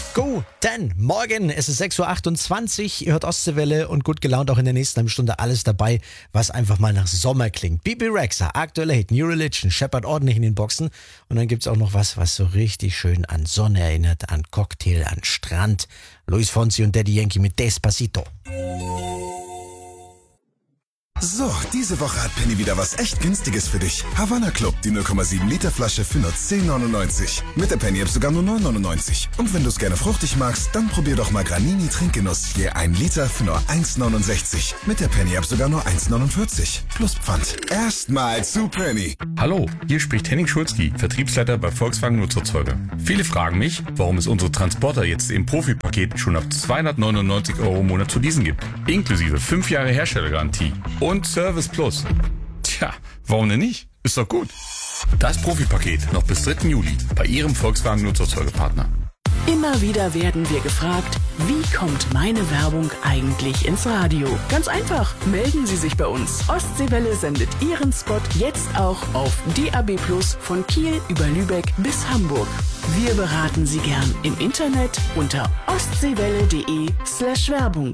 Guten Morgen, es ist 6.28 Uhr, ihr hört Ostseewelle und gut gelaunt auch in der nächsten halben Stunde alles dabei, was einfach mal nach Sommer klingt. Bibi Rexha, aktueller Hit, New Religion, scheppert ordentlich in den Boxen und dann gibt's auch noch was so richtig schön an Sonne erinnert, an Cocktail, an Strand. Luis Fonsi und Daddy Yankee mit Despacito. So, diese Woche hat Penny wieder was echt Günstiges für dich. Havana Club, die 0,7 Liter Flasche für nur 10,99. Mit der Penny-App sogar nur 9,99. Und wenn du es gerne fruchtig magst, dann probier doch mal Granini Trinkgenuss. Je 1 Liter für nur 1,69. Mit der Penny-App sogar nur 1,49. Plus Pfand. Erstmal zu Penny. Hallo, hier spricht Henning Schulzki, Vertriebsleiter bei Volkswagen Nutzerzeuger. Viele fragen mich, warum es unsere Transporter jetzt im Profi-Paket schon ab 299 € im Monat zu leasen gibt. Inklusive 5 Jahre Herstellergarantie. Und Service Plus. Tja, warum denn nicht? Ist doch gut. Das Profi-Paket noch bis 3. Juli bei Ihrem Volkswagen Nutzerzeugerpartner. Immer wieder werden wir gefragt, wie kommt meine Werbung eigentlich ins Radio? Ganz einfach, melden Sie sich bei uns. Ostseewelle sendet Ihren Spot jetzt auch auf DAB+ von Kiel über Lübeck bis Hamburg. Wir beraten Sie gern im Internet unter ostseewelle.de/Werbung.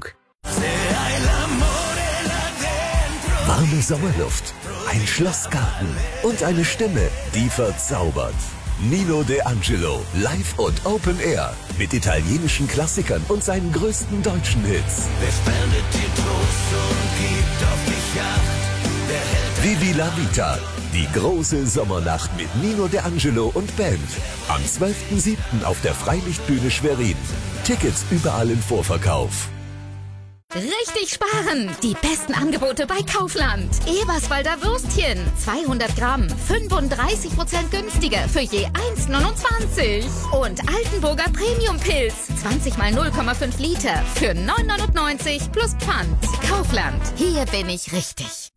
Warme Sommerluft, ein Schlossgarten und eine Stimme, die verzaubert. Nino De Angelo, live und Open Air, mit italienischen Klassikern und seinen größten deutschen Hits. Wer spendet dir Trost und gibt auf dich Acht? Vivi la Vita, die große Sommernacht mit Nino De Angelo und Band. Am 12.07. auf der Freilichtbühne Schwerin. Tickets überall im Vorverkauf. Richtig sparen! Die besten Angebote bei Kaufland. Eberswalder Würstchen, 200 Gramm, 35% günstiger für je 1,29. Und Altenburger Premium-Pilz, 20 mal 0,5 Liter für 9,99 plus Pfand. Kaufland, hier bin ich richtig.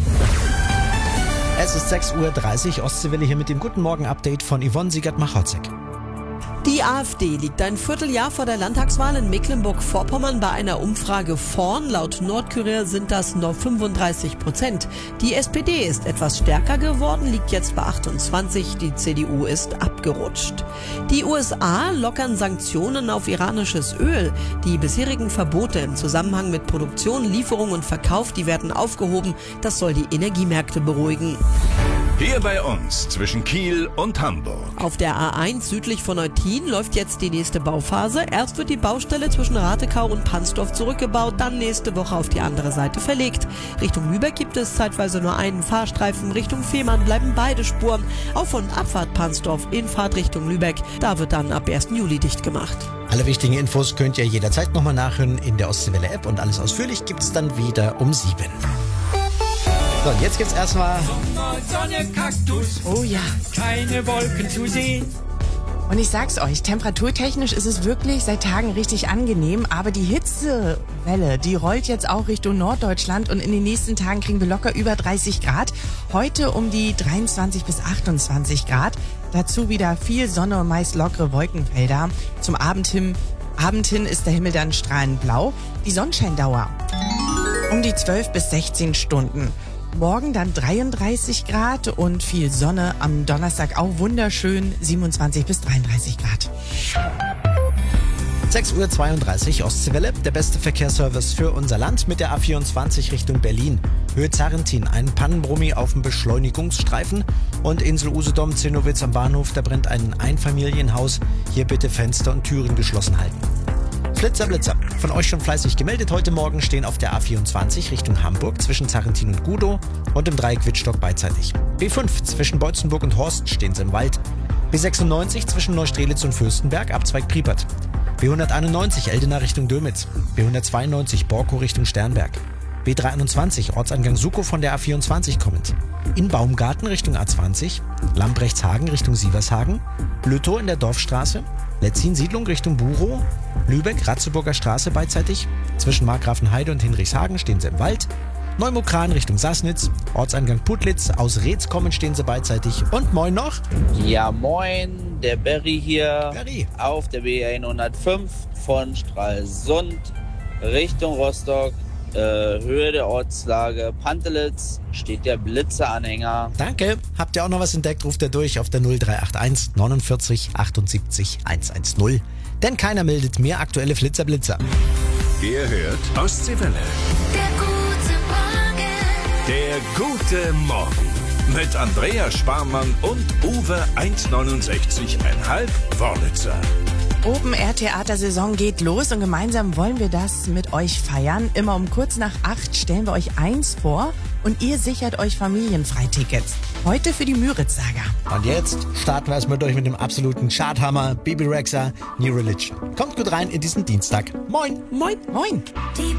Es ist 6.30 Uhr, Ostseewelle hier mit dem Guten Morgen-Update von Yvonne Siegert-Machautzek. Die AfD liegt ein Vierteljahr vor der Landtagswahl in Mecklenburg-Vorpommern bei einer Umfrage vorn. Laut Nordkurier sind das nur 35%. Die SPD ist etwas stärker geworden, liegt jetzt bei 28%. Die CDU ist abgerutscht. Die USA lockern Sanktionen auf iranisches Öl. Die bisherigen Verbote im Zusammenhang mit Produktion, Lieferung und Verkauf, die werden aufgehoben. Das soll die Energiemärkte beruhigen. Hier bei uns zwischen Kiel und Hamburg. Auf der A1 südlich von Eutin läuft jetzt die nächste Bauphase. Erst wird die Baustelle zwischen Ratekau und Pansdorf zurückgebaut, dann nächste Woche auf die andere Seite verlegt. Richtung Lübeck gibt es zeitweise nur einen Fahrstreifen. Richtung Fehmarn bleiben beide Spuren. Auf- und Abfahrt Pansdorf in Fahrtrichtung Lübeck. Da wird dann ab 1. Juli dicht gemacht. Alle wichtigen Infos könnt ihr jederzeit nochmal nachhören in der Ostseewelle-App und alles ausführlich gibt's dann wieder um 7. So, und jetzt gibt's erstmal... Sonne, Kaktus. Oh ja. Keine Wolken zu sehen. Und ich sag's euch, temperaturtechnisch ist es wirklich seit Tagen richtig angenehm, aber die Hitzewelle, die rollt jetzt auch Richtung Norddeutschland und in den nächsten Tagen kriegen wir locker über 30 Grad. Heute um die 23 bis 28 Grad. Dazu wieder viel Sonne und meist lockere Wolkenfelder. Zum Abend hin ist der Himmel dann strahlend blau. Die Sonnenscheindauer um die 12 bis 16 Stunden. Morgen dann 33 Grad und viel Sonne. Am Donnerstag auch wunderschön 27 bis 33 Grad. 6.32 Uhr, Ostseewelle, der beste Verkehrsservice für unser Land mit der A24 Richtung Berlin. Höhe Zarentin, ein Pannenbrummi auf dem Beschleunigungsstreifen und Insel Usedom, Zinnowitz am Bahnhof, da brennt ein Einfamilienhaus. Hier bitte Fenster und Türen geschlossen halten. Flitzer, Blitzer. Von euch schon fleißig gemeldet. Heute Morgen stehen auf der A24 Richtung Hamburg zwischen Zarentin und Gudow und im Dreieck Wittstock beidseitig. B5 zwischen Beutzenburg und Horst stehen sie im Wald. B96 zwischen Neustrelitz und Fürstenberg, Abzweig Priepert. B191 Eldena Richtung Dömitz. B192 Borkow Richtung Sternberg. B321 Ortsangang Sukow von der A24 kommend. In Baumgarten Richtung A20. Lambrechtshagen Richtung Sievershagen. Lüttow in der Dorfstraße. Letzin Siedlung Richtung Burow. Lübeck, Ratzeburger Straße beidseitig. Zwischen Markgrafenheide und Hinrichshagen stehen sie im Wald. Neumokran Richtung Sassnitz. Ortsangang Putlitz. Aus Reetz kommen stehen sie beidseitig. Und moin noch. Ja moin, der Berry hier. Berry. Auf der B105 von Stralsund Richtung Rostock. Höhe der Ortslage Pantelitz steht der Blitzeranhänger. Danke. Habt ihr auch noch was entdeckt? Ruft ihr durch auf der 0381 49 78 110. denn keiner meldet mehr aktuelle Flitzer-Blitzer. Ihr hört Ostseewelle. Der gute Morgen. Mit Andrea Sparmann und Uwe 1,69,5 Wörlitzer. Open-Air-Theatersaison geht los und gemeinsam wollen wir das mit euch feiern. Immer um kurz nach 8 stellen wir euch eins vor und ihr sichert euch Familienfreitickets. Heute für die Müritz-Saga. Und jetzt starten wir es mit euch mit dem absoluten Charthammer Bebe Rexha, New Religion. Kommt gut rein in diesen Dienstag. Moin! Moin! Moin!